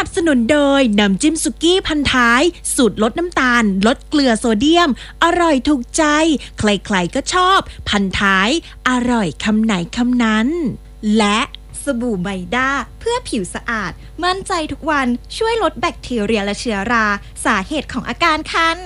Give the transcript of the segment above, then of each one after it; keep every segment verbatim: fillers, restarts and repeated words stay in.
นับสนุนโดยน้ำจิ้มสุกี้พันท้ายสูตรลดน้ำตาลลดเกลือโซเดียมอร่อยถูกใจใครๆก็ชอบพันท้ายอร่อยคำไหนคำนั้นและสบู่ไมด้าเพื่อผิวสะอาดมั่นใจทุกวันช่วยลดแบคทีเรียและเชื้อราสาเหตุของอาการคัน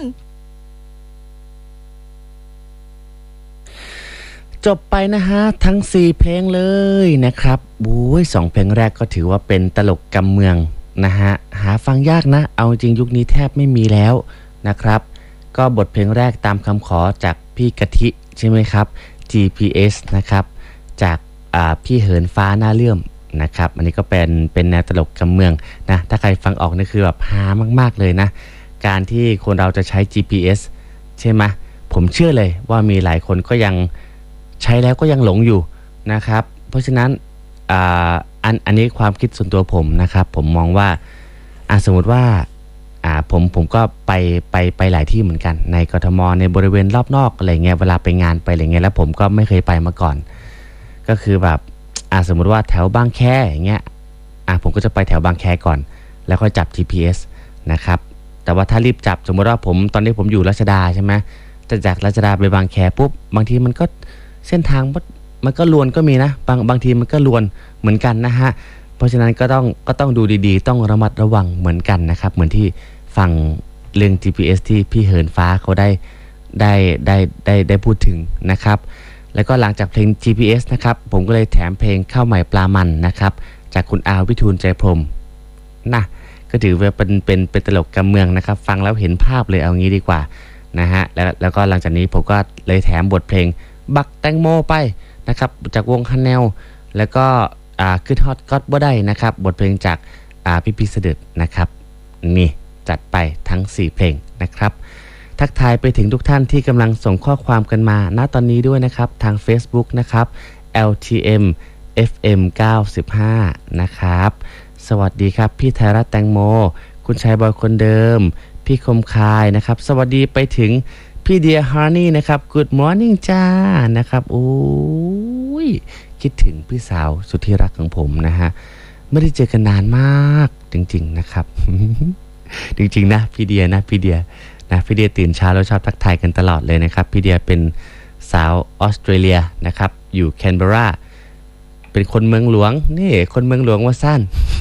จบไปนะฮะทั้งสี่เพลงเลยนะครับบุ้ยสองเพลงแรกก็ถือว่าเป็นตลกกำเมืองนะฮะหาฟังยากนะเอาจริงยุคนี้แทบไม่มีแล้วนะครับก็บทเพลงแรกตามคำขอจากพี่กะทิใช่ไหมครับ จี พี เอส นะครับจากพี่เหินฟ้าหน้าเลื่อมนะครับอันนี้ก็เป็นเป็นแนวตลกกำเมืองนะถ้าใครฟังออกนี่คือแบบฮามากๆเลยนะการที่คนเราจะใช้ จี พี เอส ใช่ไหมผมเชื่อเลยว่ามีหลายคนก็ยังใช้แล้วก็ยังหลงอยู่นะครับเพราะฉะนั้นอ่าอันอันนี้ความคิดส่วนตัวผมนะครับผมมองว่าอ่าสมมติว่าอ่าผมผมก็ไปไปไปหลายที่เหมือนกันในกทมในบริเวณรอบนอกอะไรเงี้ยเวลาไปงานไปอะไรเงี้ยแล้วผมก็ไม่เคยไปมาก่อนก็คือแบบอ่าสมมติว่าแถวบางแคอย่างเงี้ยอ่าผมก็จะไปแถวบางแคก่อนแล้วค่อยจับ จี พี เอส นะครับแต่ว่าถ้ารีบจับสมมติว่าผมตอนนี้ผมอยู่รัชดาใช่ไหมจะจากรัชดาไปบางแคปุ๊บบางทีมันก็เส้นทางมันก็ลวนก็มีนะบางบางทีมันก็ลวนเหมือนกันนะฮะเพราะฉะนั้นก็ต้องก็ต้องดูดีๆต้องระมัดระวังเหมือนกันนะครับเหมือนที่ฟังเรื่อง จี พี เอส ที่พี่เหินฟ้าเขาได้ได้ได้ได้ได้พูดถึงนะครับแล้วก็หลังจากเพลง จี พี เอส นะครับผมก็เลยแถมเพลงข้าวใหม่ปลามันนะครับจากคุณอาวิทูลใจพรหมนะก็ถือว่าเป็นเป็นเป็นตลกกำเมืองนะครับฟังแล้วเห็นภาพเลยเอางี้ดีกว่านะฮะแล้วแล้วก็หลังจากนี้ผมก็เลยแถมบทเพลงบักแตงโมไปนะครับจากวงฮันแนลแล้วก็อ่าขึ้นฮอตก็อดบ่ได้นะครับบทเพลงจากอ่าพี่พี่เสด็จนะครับนี่จัดไปทั้งสี่เพลงนะครับทักทายไปถึงทุกท่านที่กำลังส่งข้อความกันมาณตอนนี้ด้วยนะครับทาง Facebook นะครับ แอล ที เอ็ม เอฟ เอ็ม เก้าสิบห้า นะครับสวัสดีครับพี่ไทยรัฐแตงโมคุณชายบอยคนเดิมพี่คมคายนะครับสวัสดีไปถึงพี่เดียฮาร์นี่นะครับ Good morning จ้านะครับโอ้ยคิดถึงพี่สาวสุดที่รักของผมนะฮะไม่ได้เจอกันนานมากจริงๆนะครับ จริงๆนะพี่เดียนะพี่เดียนะพี่เดียตื่นเช้าแล้วชอบทักทายกันตลอดเลยนะครับพี่เดียเป็นสาวออสเตรเลียนะครับอยู่แคนเบอร์ราเป็นคนเมืองหลวงนี่คนเมืองหลวงว่าสั้น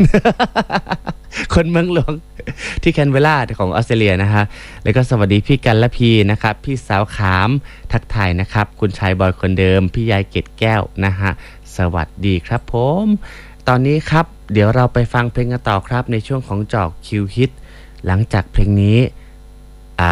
คนเมืองหลวงที่แคนเบอร์ราของออสเตรเลียนะฮะแล้วก็สวัสดีพี่กันและพีนะครับพี่สาวขามทักทายนะครับคุณชายบอยคนเดิมพี่ยายเกตแก้วนะฮะสวัสดีครับผมตอนนี้ครับเดี๋ยวเราไปฟังเพลงกันต่อครับในช่วงของจอกคิวฮิตหลังจากเพลงนี้